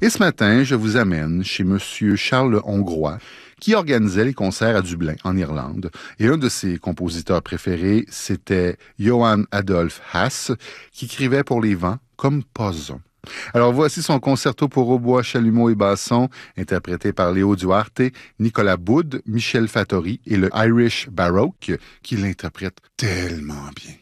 Et ce matin, je vous amène chez Monsieur Charles Hongrois, qui organisait les concerts à Dublin, en Irlande. Et un de ses compositeurs préférés, c'était Johann Adolph Haas, qui écrivait pour les vents comme pas un. Alors voici son concerto pour hautbois, chalumeau et basson, interprété par Léo Duarte, Nicolas Boud, Michel Fattori et le Irish Baroque, qui l'interprètent tellement bien.